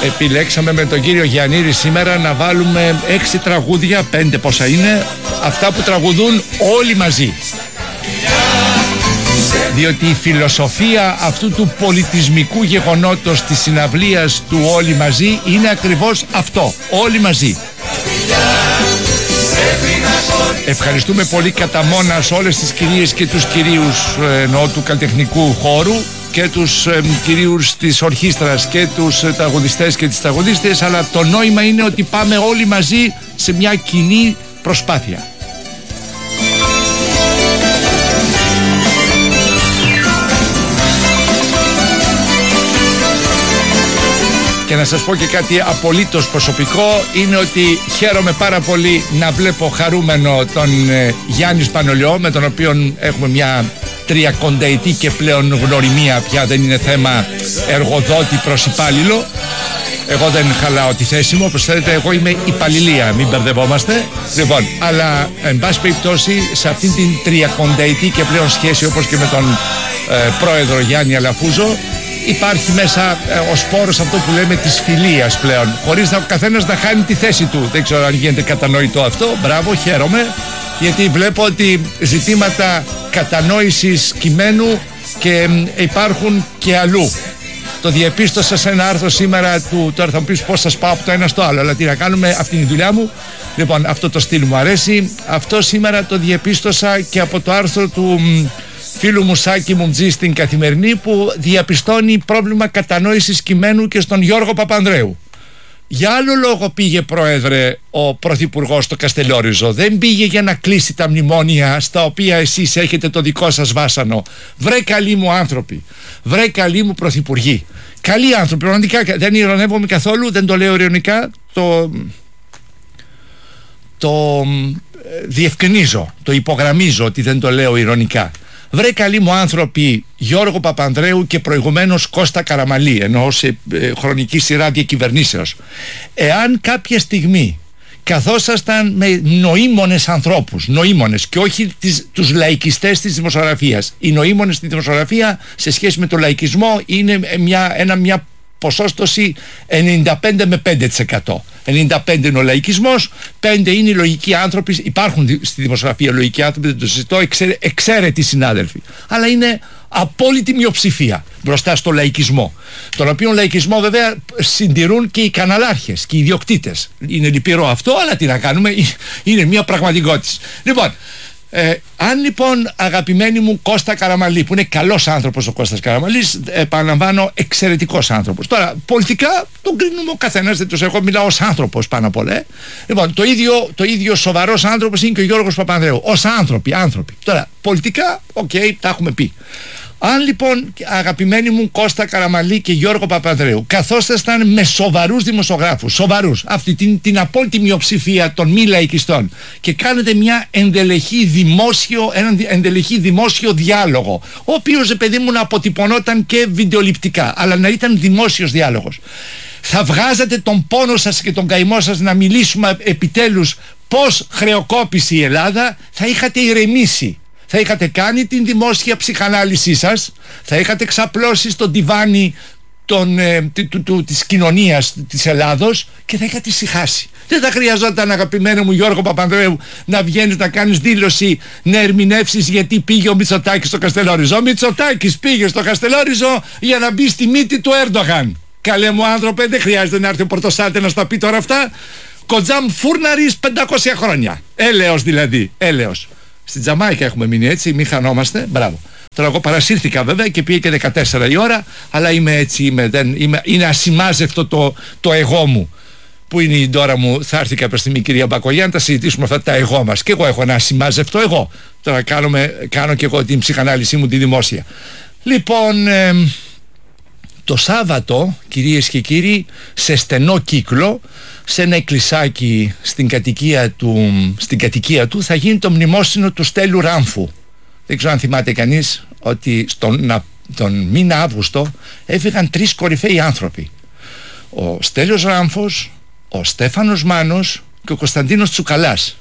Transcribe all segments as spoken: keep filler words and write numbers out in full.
επιλέξαμε με τον κύριο Γιαννήρη σήμερα να βάλουμε έξι τραγούδια, πέντε πόσα είναι, αυτά που τραγουδούν όλοι μαζί. Διότι η φιλοσοφία αυτού του πολιτισμικού γεγονότος της συναυλίας του όλοι μαζί είναι ακριβώς αυτό, όλοι μαζί. Ευχαριστούμε πολύ κατά μόνας όλες τις κυρίες και τους κυρίους εννοώ του καλλιτεχνικού χώρου και τους ε, κυρίους της ορχήστρας και τους ε, τραγουδιστές και τις τραγουδίστες, αλλά το νόημα είναι ότι πάμε όλοι μαζί σε μια κοινή προσπάθεια. Και να σας πω και κάτι απολύτως προσωπικό, είναι ότι χαίρομαι πάρα πολύ να βλέπω χαρούμενο τον ε, Γιάννη Σπανολιό, με τον οποίο έχουμε μια τριακονταετή και πλέον γνωριμία, πια δεν είναι θέμα εργοδότη προς υπάλληλο. Εγώ δεν χαλάω τη θέση μου, όπως θέλετε, εγώ είμαι υπαλληλία, μην μπερδευόμαστε. Λοιπόν, αλλά εν πάση περιπτώσει σε αυτήν την τριακονταετή και πλέον σχέση, όπως και με τον ε, πρόεδρο Γιάννη Αλαφούζο, υπάρχει μέσα ε, ο σπόρος αυτό που λέμε της φιλίας πλέον, χωρίς να ο καθένας να χάνει τη θέση του. Δεν ξέρω αν γίνεται κατανοητό αυτό. Μπράβο, χαίρομαι, γιατί βλέπω ότι ζητήματα κατανόησης κειμένου και ε, υπάρχουν και αλλού. Το διεπίστωσα σε ένα άρθρο σήμερα του, τώρα θα μου πεις πώς σας πάω από το ένα στο άλλο, αλλά τι να κάνουμε, αυτή είναι η δουλειά μου. Λοιπόν, αυτό το στυλ μου αρέσει. Αυτό σήμερα το διεπίστωσα και από το άρθρο του φίλου μου Σάκη Μουμτζή στην Καθημερινή, που διαπιστώνει πρόβλημα κατανόησης κειμένου και στον Γιώργο Παπανδρέου. Για άλλο λόγο πήγε, πρόεδρε, ο πρωθυπουργός στο Καστελόριζο. Δεν πήγε για να κλείσει τα μνημόνια στα οποία εσείς έχετε το δικό σας βάσανο. Βρε καλοί μου άνθρωποι, βρε καλοί μου πρωθυπουργοί, καλοί άνθρωποι, πραγματικά δεν ειρωνεύομαι καθόλου, δεν το λέω ειρωνικά, το, το διευκρινίζω, το υπογραμμίζω ότι δεν το λέω ειρωνικά. Βρε καλοί μου άνθρωποι, Γιώργο Παπανδρέου και προηγουμένως Κώστα Καραμαλή, εννοώ σε ε, χρονική σειρά διακυβερνήσεως, εάν κάποια στιγμή καθόσασταν με νοήμονες ανθρώπους, νοήμονες και όχι τις, τους λαϊκιστές της δημοσιογραφίας, οι νοήμονες στη δημοσιογραφία σε σχέση με τον λαϊκισμό είναι μια, ένα, μια ποσόστοση ενενήντα πέντε με πέντε τοις εκατό. ενενήντα πέντε είναι ο λαϊκισμός, πέντε είναι οι λογικοί άνθρωποι. Υπάρχουν στη δημοσιογραφία λογικοί άνθρωποι, δεν το συζητώ, εξαίρε, εξαίρετοι συνάδελφοι. Αλλά είναι απόλυτη μειοψηφία μπροστά στο λαϊκισμό. Τον οποίο λαϊκισμό βέβαια συντηρούν και οι καναλάρχες και οι ιδιοκτήτες. Είναι λυπηρό αυτό, αλλά τι να κάνουμε, είναι μια πραγματικότητα. Λοιπόν, Ε, αν λοιπόν, αγαπημένοι μου, Κώστα Καραμαλή, που είναι καλός άνθρωπος ο Κώστας Καραμαλής, επαναλαμβάνω, εξαιρετικός άνθρωπος. Τώρα, πολιτικά τον κρίνουμε ο καθένας, δεν τους έχω, μιλάω ως άνθρωπος πάνω απ' όλα. Ε. Λοιπόν, το ίδιο, το ίδιο σοβαρός άνθρωπος είναι και ο Γιώργος Παπανδρέου. Ως άνθρωποι, άνθρωποι. Τώρα, πολιτικά, οκ, okay, τα έχουμε πει. Αν λοιπόν, αγαπημένοι μου Κώστα Καραμαλή και Γιώργο Παπανδρέου, καθόσασταν με σοβαρούς δημοσιογράφους, σοβαρούς, αυτή την, την απόλυτη μειοψηφία των μη λαϊκιστών, και κάνετε μια ενδελεχή δημόσιο, έναν ενδελεχή δημόσιο διάλογο, ο οποίος, παιδί μου, να αποτυπωνόταν και βιντεοληπτικά, αλλά να ήταν δημόσιος διάλογος, θα βγάζατε τον πόνο σας και τον καημό σας να μιλήσουμε επιτέλους πώς χρεοκόπησε η Ελλάδα, θα είχατε ηρεμήσει. Θα είχατε κάνει την δημόσια ψυχανάλυση σας, θα είχατε ξαπλώσει στο τιβάνι των, ε, του, του, του, της κοινωνίας της Ελλάδος και θα είχατε ησυχάσει. Δεν θα χρειαζόταν, αγαπημένο μου Γιώργο Παπανδρέου, να βγαίνεις να κάνεις δήλωση, να ερμηνεύσεις γιατί πήγε ο Μητσοτάκης στο Καστελόριζο. Ο Μητσοτάκης πήγε στο Καστελόριζο για να μπει στη μύτη του Έρντογαν. Καλέ μου άνθρωπε, δεν χρειάζεται να έρθει ο Πορτοσάλτε να στα πει τώρα αυτά. Κοντζάμ φούρναρης πεντακόσια χρόνια. Έλεος δηλαδή, έλεος. Στην Τζαμάικα έχουμε μείνει, έτσι, μην χανόμαστε. Μπράβο. Τώρα εγώ παρασύρθηκα βέβαια και πήγε και δεκατέσσερα η ώρα, αλλά είμαι έτσι, είμαι, δεν, είμαι, είναι ασημάζευτο το, το εγώ μου. Που είναι η Ντόρα μου, θα έρθει κάποια στιγμή η κυρία Μπακογιά να τα συζητήσουμε αυτά τα εγώ μας. Και εγώ έχω ένα ασημάζευτο εγώ. Τώρα κάνουμε, κάνω και εγώ την ψυχανάλυση μου τη δημόσια. Λοιπόν, ε, το Σάββατο, κυρίες και κύριοι, σε στενό κύκλο, σε ένα εκκλησάκι στην κατοικία του, στην κατοικία του θα γίνει το μνημόσυνο του Στέλιου Ράμφου. Δεν ξέρω αν θυμάται κανείς ότι στον, τον μήνα Αύγουστο έφυγαν τρεις κορυφαίοι άνθρωποι. Ο Στέλιος Ράμφος, ο Στέφανος Μάνος και ο Κωνσταντίνος Τσουκαλάς.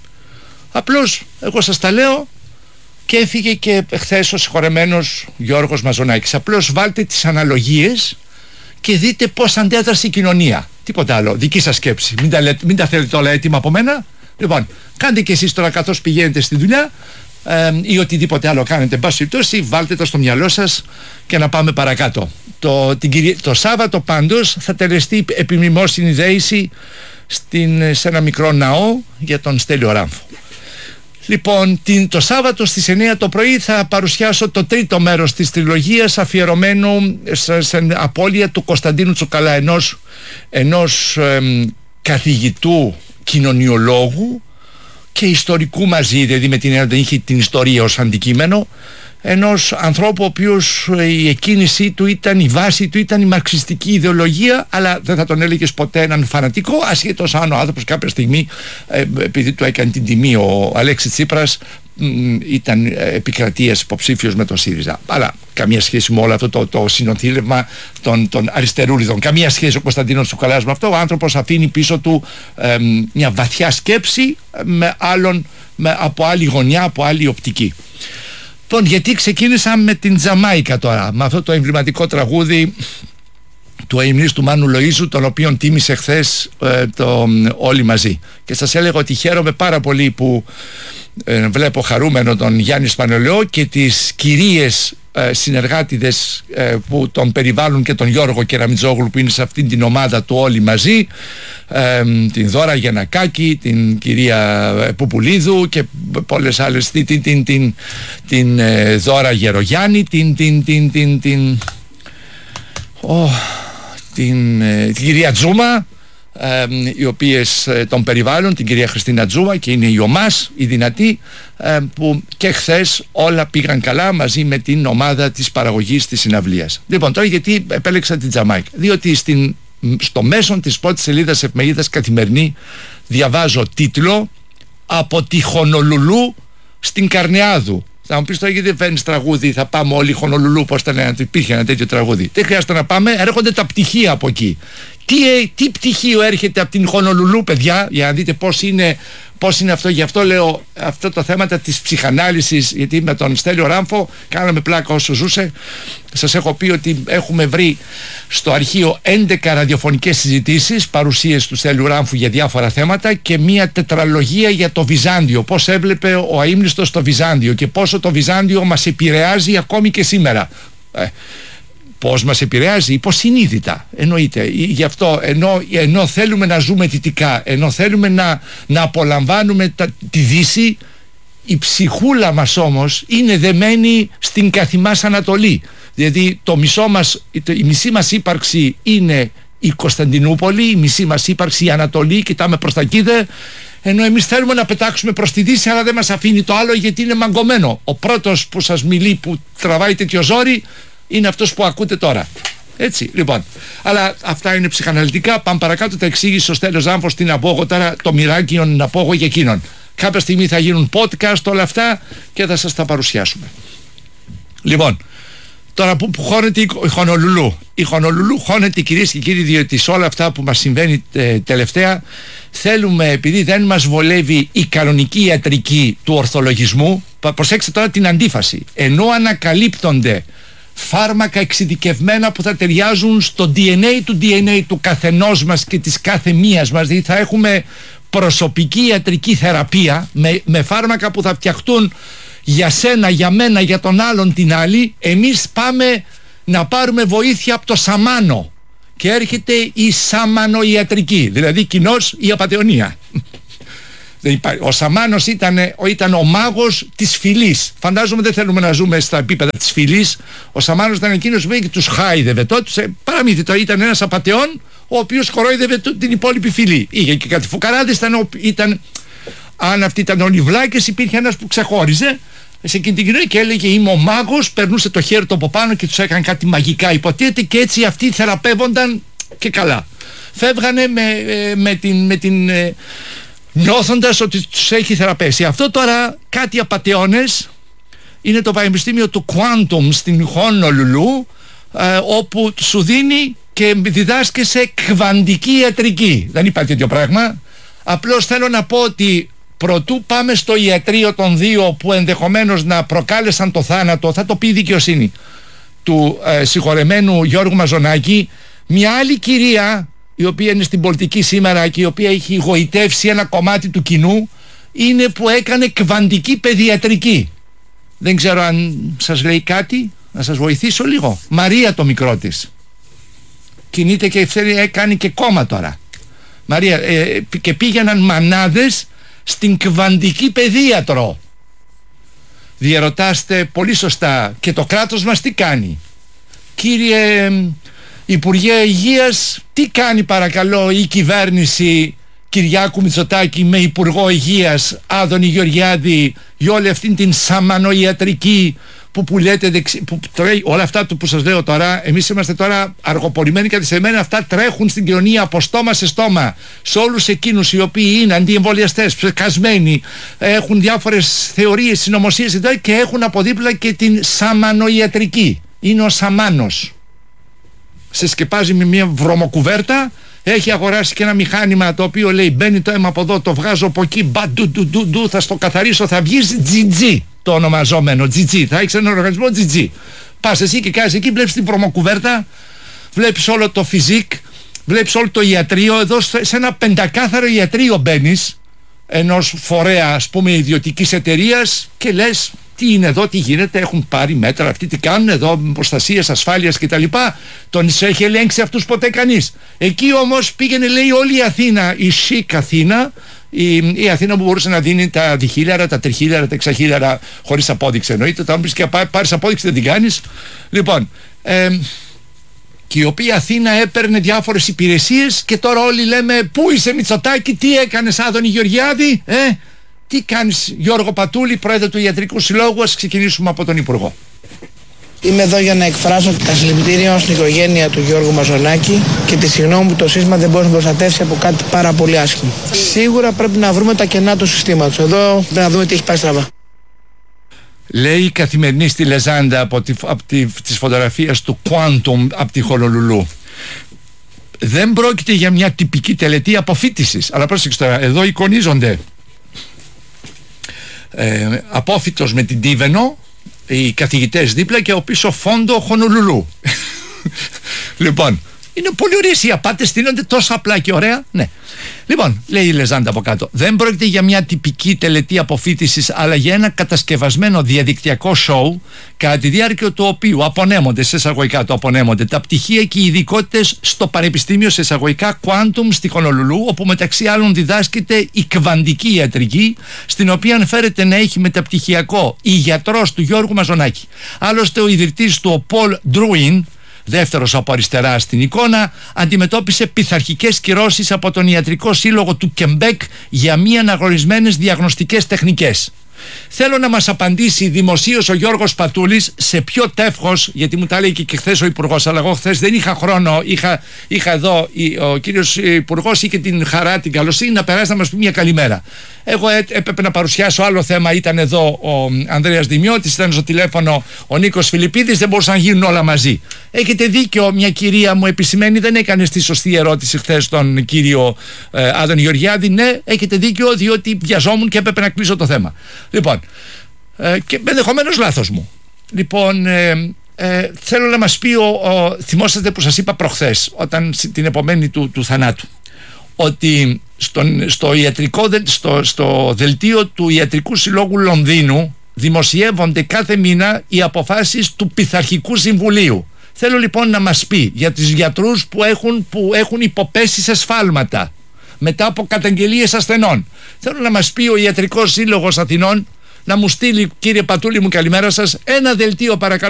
Απλώς εγώ σας τα λέω και έφυγε και χθες ο συγχωρεμένος Γιώργος Μαζονάκης. Απλώς βάλτε τις αναλογίες και δείτε πώς αντέδρασε η κοινωνία. Τίποτα άλλο, δική σας σκέψη. Μην τα, λέτε, μην τα θέλετε όλα έτοιμα από μένα. Λοιπόν, κάντε και εσείς τώρα καθώς πηγαίνετε στη δουλειά ε, ή οτιδήποτε άλλο κάνετε, εν πάση περιπτώσει, βάλτε τα στο μυαλό σας και να πάμε παρακάτω. Το, την, το Σάββατο πάντως θα τελεστεί επιμνημόσυνη δέηση στην, σε ένα μικρό ναό για τον Στέλιο Ράμφο. Λοιπόν, την, το Σάββατο στις εννιά το πρωί θα παρουσιάσω το τρίτο μέρος της τριλογίας αφιερωμένο σε, σε απώλεια του Κωνσταντίνου Τσουκαλά, ενός, ενός εμ, καθηγητού κοινωνιολόγου και ιστορικού μαζί, δηλαδή με την έννοια ότι είχε την ιστορία ως αντικείμενο, ενός ανθρώπου ο οποίος η εκκίνησή του ήταν, η βάση του ήταν η μαρξιστική ιδεολογία, αλλά δεν θα τον έλεγες ποτέ έναν φανατικό, ασχέτως αν ο άνθρωπος κάποια στιγμή, επειδή του έκανε την τιμή ο Αλέξης Τσίπρας, ήταν επικρατείας υποψήφιος με τον ΣΥΡΙΖΑ. Αλλά καμία σχέση με όλο αυτό το, το συνοθήλευμα των, των αριστερούλιδων. Καμία σχέση ο Κωνσταντίνος Τσουκαλάς με αυτό. Ο άνθρωπος αφήνει πίσω του ε, μια βαθιά σκέψη με άλλον, με, από άλλη γωνιά, από άλλη οπτική. Λοιπόν, γιατί ξεκίνησα με την Τζαμάικα τώρα, με αυτό το εμβληματικό τραγούδι του αημνής του Μάνου Λοΐζου, τον οποίον τίμησε χθες ε, το Όλοι Μαζί. Και σας έλεγα ότι χαίρομαι πάρα πολύ που ε, βλέπω χαρούμενο τον Γιάννη Σπανελαιό και τις κυρίες ε, συνεργάτιδες ε, που τον περιβάλλουν και τον Γιώργο Κεραμιτζόγλου που είναι σε αυτήν την ομάδα του Όλοι Μαζί, ε, την Δώρα Γιαννακάκη, την κυρία Πουπουλίδου και πολλές άλλες, την, την, την, την, την ε, Δώρα Γερογιάννη, την, την, την, την, την, oh, την, ε, την κυρία Τζούμα, ε, οι οποίες ε, τον περιβάλλουν, την κυρία Χριστίνα Τζούμα, και είναι η ΟΜΑΣ, η δυνατή, ε, που και χθες όλα πήγαν καλά μαζί με την ομάδα της παραγωγής της συναυλίας. Λοιπόν, τώρα γιατί επέλεξα την Τζαμάικα? Διότι στην, στο μέσον της πρώτης σελίδας εφημερίδας Καθημερινή διαβάζω τίτλο «Από τη Χονολουλού στην Καρνεάδου». Θα μου πεις τώρα γιατί δεν φέρνεις τραγούδι, θα πάμε όλοι Χονολουλού, πώς ήταν, υπήρχε ένα τέτοιο τραγούδι. Δεν χρειάζεται να πάμε, έρχονται τα πτυχία από εκεί. Τι, τι πτυχίο έρχεται από την Χονολουλού, παιδιά, για να δείτε πώς είναι, πώς είναι αυτό. Γι' αυτό λέω αυτό το θέματα της ψυχανάλυσης, γιατί με τον Στέλιο Ράμφο κάναμε πλάκα όσο ζούσε. Σας έχω πει ότι έχουμε βρει στο αρχείο έντεκα ραδιοφωνικές συζητήσεις, παρουσίες του Στέλιου Ράμφου για διάφορα θέματα και μία τετραλογία για το Βυζάντιο, πώς έβλεπε ο αείμνηστος το Βυζάντιο και πόσο το Βυζάντιο μας επηρεάζει ακόμη και σήμερα. Ε, πώς μας επηρεάζει? Υποσυνείδητα, εννοείται. Γι' αυτό ενώ, ενώ θέλουμε να ζούμε δυτικά, ενώ θέλουμε να, να απολαμβάνουμε τα, τη Δύση, η ψυχούλα μας όμως είναι δεμένη στην καθημάς Ανατολή. Δηλαδή το μισό μας, η μισή μας ύπαρξη είναι η Κωνσταντινούπολη, η μισή μας ύπαρξη η Ανατολή, κοιτάμε προς τα κείδε, ενώ εμείς θέλουμε να πετάξουμε προς τη Δύση, αλλά δεν μας αφήνει το άλλο γιατί είναι μαγκωμένο. Ο πρώτος που σας μιλεί, που τραβάει τέτοιο ζόρι, είναι αυτός που ακούτε τώρα. Έτσι, λοιπόν. Αλλά αυτά είναι ψυχαναλυτικά. Πάμε παρακάτω. Τα εξήγησε ο Στέλιος Ράμφος. Τι να πω εγώ τώρα, το μοιράκι να πω εγώ για εκείνον. Κάποια στιγμή θα γίνουν podcast όλα αυτά και θα σας τα παρουσιάσουμε. Λοιπόν, τώρα που, που χώνεται η Χονολουλού. Η Χονολουλού χώνεται, κυρίες και κύριοι, διότι σε όλα αυτά που μας συμβαίνει ε, τελευταία, θέλουμε, επειδή δεν μας βολεύει η κανονική ιατρική του ορθολογισμού, προσέξτε τώρα την αντίφαση. Ενώ ανακαλύπτονται φάρμακα εξειδικευμένα που θα ταιριάζουν στο ντι εν έι του ντι εν έι του καθενός μας και της κάθε μίας μας, δηλαδή θα έχουμε προσωπική ιατρική θεραπεία με, με φάρμακα που θα φτιαχτούν για σένα, για μένα, για τον άλλον την άλλη. Εμείς πάμε να πάρουμε βοήθεια από το σαμάνο και έρχεται η σαμανοϊατρική, δηλαδή κοινώς η απατεωνία. Ο σαμάνος ήταν, ήταν ο μάγος της φυλής. Φαντάζομαι δεν θέλουμε να ζούμε στα επίπεδα της φυλής. Ο σαμάνος ήταν εκείνος που τους χάιδευε. Τότε παραμύθι, το ήταν ένας απατεών ο οποίος κορόιδευε την υπόλοιπη φυλή. Είχε και κάτι φουκαράδες, ήταν, ήταν, αν αυτοί ήταν όλοι βλάκες, υπήρχε ένας που ξεχώριζε σε εκείνη την κοινωνία και έλεγε είμαι ο μάγος, περνούσε το χέρι του από πάνω και τους έκανε κάτι μαγικά, υποτίθεται, και έτσι αυτοί θεραπεύονταν και καλά. Φεύγανε με, με την... Με την νιώθοντας ότι τους έχει θεραπεύσει. Αυτό τώρα κάτι απατεώνες είναι το Πανεπιστήμιο του Quantum στην Χονολουλού, ε, όπου σου δίνει και διδάσκεσαι κβαντική ιατρική. Δεν υπάρχει τέτοιο πράγμα. Απλώς θέλω να πω ότι προτού πάμε στο ιατρείο των δύο που ενδεχομένως να προκάλεσαν το θάνατο, θα το πει η δικαιοσύνη, του ε, συγχωρεμένου Γιώργου Μαζονάκη, Μια άλλη κυρία, η οποία είναι στην πολιτική σήμερα και η οποία έχει γοητεύσει ένα κομμάτι του κοινού, είναι που έκανε κβαντική παιδιατρική. Δεν ξέρω αν σας λέει κάτι, να σας βοηθήσω λίγο. Μαρία το μικρό της. Κινείται και θέλει, κάνει και κόμμα τώρα. Μαρία, ε, και πήγαιναν μανάδες στην κβαντική παιδίατρο. Διερωτάστε πολύ σωστά, και το κράτος μας τι κάνει? Κύριε Υπουργέ Υγείας, τι κάνει παρακαλώ η κυβέρνηση Κυριάκου Μητσοτάκη με Υπουργό Υγείας Άδωνη Γεωργιάδη για όλη αυτήν την σαμανοϊατρική που, που λέτε δεξι... που τρέχει, όλα αυτά που σας λέω τώρα, εμείς είμαστε τώρα αργοπορημένοι, καθυστερημένοι, αυτά τρέχουν στην κοινωνία από στόμα σε στόμα σε όλους εκείνους οι οποίοι είναι αντιεμβολιαστές, ψεκασμένοι, έχουν διάφορες θεωρίες, συνωμοσίες και έχουν από δίπλα και την σαμανοϊατρική. Είναι ο σαμάνος. Σε σκεπάζει με μια βρωμοκουβέρτα, έχει αγοράσει και ένα μηχάνημα το οποίο λέει μπαίνει το αίμα από εδώ, το βγάζω από εκεί, μπα ντου ντου ντου ντου, θα στο καθαρίσω, θα βγεις τζιτζι, το ονομαζόμενο τζιτζι, θα έχεις έναν οργανισμό τζιτζι. Πας εσύ και κάνεις εκεί, βλέπεις την βρωμοκουβέρτα, βλέπεις όλο το φιζικ, βλέπεις όλο το ιατρείο, εδώ σε ένα πεντακάθαρο ιατρείο μπαίνεις, ενός φορέα ας πούμε ιδιωτικής εταιρείας, και λες τι είναι εδώ, τι γίνεται, έχουν πάρει μέτρα αυτοί, τι κάνουν εδώ, προστασίες, ασφάλειας κτλ. Τον έχει ελέγξει αυτούς ποτέ κανείς? Εκεί όμως πήγαινε, λέει, όλη η Αθήνα, η chic Αθήνα, η, η Αθήνα που μπορούσε να δίνει τα διχίλιαρα, τα τριχίλιαρα, τα εξαχίλιαρα χωρίς απόδειξη εννοείται. Όταν πεις και πάρεις απόδειξη δεν την κάνεις. Λοιπόν, ε, και η οποία Αθήνα έπαιρνε διάφορες υπηρεσίες, και τώρα όλοι λέμε πού είσαι Μητσοτάκη, τι έκανες Άδωνη Γεωργιάδη, ε? Τι κάνεις Γιώργο Πατούλη, πρόεδρε του Ιατρικού Συλλόγου? Ας ξεκινήσουμε από τον Υπουργό. Είμαι εδώ για να εκφράσω τα συλληπιτήρια στην οικογένεια του Γιώργου Μαζονάκη και τη συγγνώμη που το σύστημα δεν μπορεί να προστατεύσει από κάτι πάρα πολύ άσχημο. Σίγουρα πρέπει να βρούμε τα κενά του συστήματος. Εδώ πρέπει να δούμε τι έχει πάει στραβά. Λέει η Καθημερινή στη Λεζάντα από, τη, από τη, τις φωτογραφίες του Quantum από τη Χονολουλού. Δεν πρόκειται για μια τυπική τελετή αποφύτισης. Αλλά πρόσεξε τώρα, εδώ εικονίζονται Ε, απόφυτος με την Τίβενο, οι καθηγητές δίπλα και ο πίσω φόντο Χονολουλού. Λοιπόν, είναι πολύ ωραίες οι απάτες, στείνονται τόσο απλά και ωραία. Ναι. Λοιπόν, λέει η Λεζάντα από κάτω, δεν πρόκειται για μια τυπική τελετή αποφύτισης, αλλά για ένα κατασκευασμένο διαδικτυακό σοου, κατά τη διάρκεια του οποίου απονέμονται, σε εισαγωγικά το απονέμονται, τα πτυχία και οι ειδικότητες στο Πανεπιστήμιο, σε εισαγωγικά Quantum στη Χονολουλού, όπου μεταξύ άλλων διδάσκεται η κβαντική ιατρική, στην οποία αναφέρεται να έχει μεταπτυχιακό η γιατρός του Γιώργου Μαζονάκη. Άλλωστε ο ιδρυτής του, ο Πολ Ντρούιν, δεύτερος από αριστερά στην εικόνα, αντιμετώπισε πειθαρχικές κυρώσεις από τον Ιατρικό Σύλλογο του Κεμπέκ για μη αναγνωρισμένες διαγνωστικές τεχνικές. Θέλω να μας απαντήσει δημοσίως ο Γιώργος Πατούλης σε ποιο τεύχος, γιατί μου τα λέει και χθες ο Υπουργός, αλλά εγώ χθες δεν είχα χρόνο, είχα, είχα εδώ, ο κύριος Υπουργός είχε την χαρά, την καλοσύνη να περάσει να μας πει μια καλημέρα. Εγώ έ, έπρεπε να παρουσιάσω άλλο θέμα, ήταν εδώ ο Ανδρέας Δημιώτης, ήταν στο τηλέφωνο ο Νίκος Φιλιππίδης, δεν μπορούσαν να γίνουν όλα μαζί. Έχετε δίκιο, μια κυρία μου επισημαίνει, δεν έκανε στη σωστή ερώτηση χθες τον κύριο ε, Άδωνη Γεωργιάδη. Ναι, έχετε δίκιο, διότι βιαζόμουν και έπρεπε να κλείσω το θέμα. Λοιπόν, ε, και ενδεχομένως λάθος μου. Λοιπόν, ε, ε, θέλω να μας πει, ο, ο, θυμόσαστε που σας είπα προχθές, όταν την επομένη του, του θανάτου, ότι στον, στο, ιατρικό, στο, στο δελτίο του Ιατρικού Συλλόγου Λονδίνου δημοσιεύονται κάθε μήνα οι αποφάσεις του Πειθαρχικού Συμβουλίου. Θέλω λοιπόν να μας πει για τους γιατρούς που έχουν, που έχουν υποπέσει σε σφάλματα μετά από καταγγελίες ασθενών. Θέλω να μας πει ο Ιατρικός Σύλλογος Αθηνών, να μου στείλει, κύριε Πατούλη μου καλημέρα σας, ένα δελτίο παρακαλώ